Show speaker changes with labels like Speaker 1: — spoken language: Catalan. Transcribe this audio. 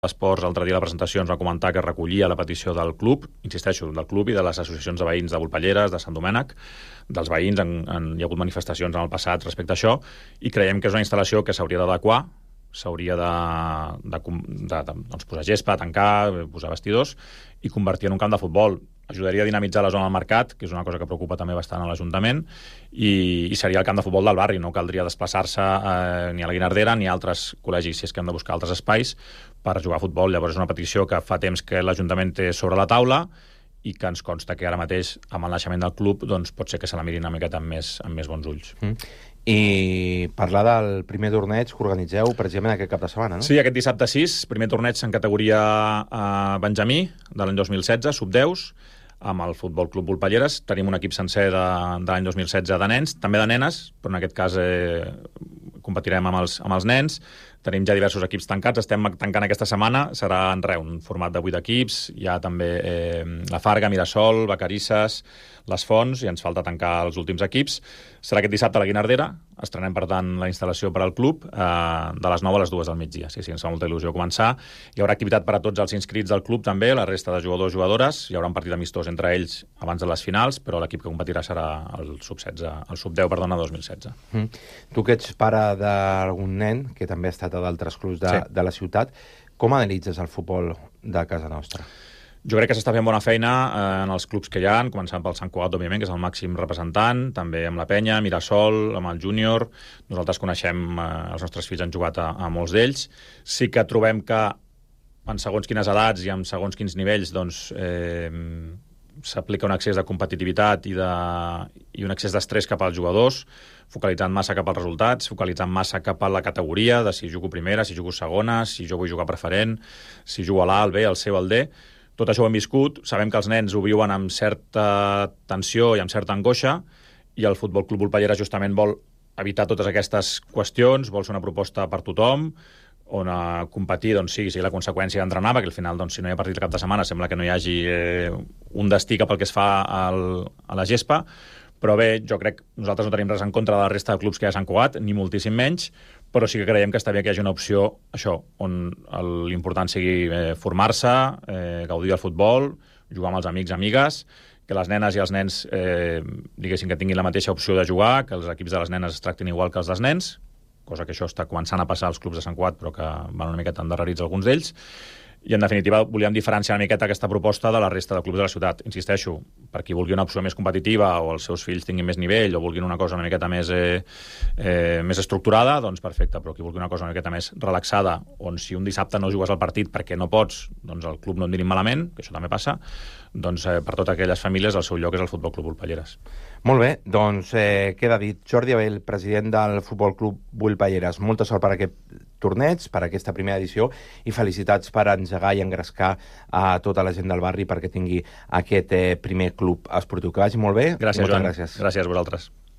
Speaker 1: d'Esports l'altre dia a la presentació ens va comentar que recollia la petició del club, insisteixo, del club i de les associacions de veïns de Volpelleres, de Sant Domènec, dels veïns, hi ha hagut manifestacions en el passat respecte a això, i creiem que és una instal·lació que s'hauria d'adequar, s'hauria de posar gespa, tancar, posar vestidors i convertir en un camp de futbol. Ajudaria a dinamitzar la zona del mercat, que és una cosa que preocupa també bastant a l'Ajuntament, i seria el camp de futbol del barri, no caldria desplaçar-se ni a la Guinardera ni a altres col·legis si és que hem de buscar altres espais per jugar a futbol. Llavors és una petició que fa temps que l'Ajuntament té sobre la taula i que ens consta que ara mateix, amb el naixement del club, doncs pot ser que se la mirin una miqueta amb més bons ulls.
Speaker 2: I parlar del primer torneig que organitzeu precisament aquest cap de setmana, no?
Speaker 1: Sí, aquest dissabte 6, primer torneig en categoria Benjamí de l'any 2016, sub-10, amb el Futbol Club Volpelleres. Tenim un equip sencer de l'any 2016 de nens, també de nenes, però en aquest cas competirem amb els nens. Tenim ja diversos equips tancats, estem tancant aquesta setmana, serà en un format de 8 equips, hi ha també la Farga, Mirasol, Vacarisses, les Fonts, i ens falta tancar els últims equips. Serà aquest dissabte a la Guinardera, estrenem per tant la instal·lació per al club de les 9 a les 2 del migdia. Sí, ens fa molta il·lusió començar. Hi haurà activitat per a tots els inscrits del club també, la resta de jugadors i jugadores, hi haurà un partit amistós entre ells abans de les finals, però l'equip que competirà serà el sub-10, 2016.
Speaker 2: Tu que ets pare d'algun nen, que també ha estat a d'altres clubs de la ciutat, com analitzes el futbol de casa nostra?
Speaker 1: Jo crec que s'està fent bona feina en els clubs que hi ha, començant pel Sant Cugat, òbviament, que és el màxim representant, també amb la Penya, Mirasol, amb el júnior. Nosaltres coneixem, els nostres fills han jugat a molts d'ells. Sí que trobem que en segons quines edats i en segons quins nivells doncs, s'aplica un excés de competitivitat i un excés d'estrès cap als jugadors, focalitzant massa cap als resultats, focalitzant massa cap a la categoria de si jugo primera, si jugo segona, si jo vull jugar preferent, si jugo a l'A, al B, al C o al D. Tot això ho hem viscut, sabem que els nens ho viuen amb certa tensió i amb certa angoixa, i el Futbol Club Volpelleres justament vol evitar totes aquestes qüestions, vol ser una proposta per tothom, on competir doncs, sigui la conseqüència d'entrenar, perquè al final, doncs, si no hi ha partit el cap de setmana, sembla que no hi hagi un destí cap al que es fa a la gespa. Però bé, jo crec que nosaltres no tenim res en contra de la resta de clubs que hi ha a Sant Cugat, ni moltíssim menys, però sí que creiem que està bé que hi hagi una opció, això, on l'important sigui formar-se, gaudir del futbol, jugar amb els amics, amigues, que les nenes i els nens diguéssim que tinguin la mateixa opció de jugar, que els equips de les nenes es tractin igual que els dels nens, cosa que això està començant a passar als clubs de Sant Cugat, però que van una miqueta endarrerits alguns d'ells. I, en definitiva, volíem diferenciar una miqueta aquesta proposta de la resta de clubs de la ciutat. Insisteixo, per qui vulgui una opció més competitiva o els seus fills tinguin més nivell o vulguin una cosa una miqueta més estructurada, doncs perfecte, però qui vulgui una cosa una miqueta més relaxada, on si un dissabte no jugues al partit perquè no pots, doncs el club no en mirin malament, que això també passa, doncs per totes aquelles famílies el seu lloc és el Futbol Club Volpelleres.
Speaker 2: Molt bé, doncs queda dit. Jordi Abell, president del Futbol Club Volpelleres, molta sort per aquest torneig, per aquesta primera edició, i felicitats per engegar i engrescar a tota la gent del barri perquè tingui aquest primer club esportiu. Que vagi molt bé.
Speaker 1: Gràcies, Joan.
Speaker 2: Gràcies.
Speaker 1: Gràcies a vosaltres.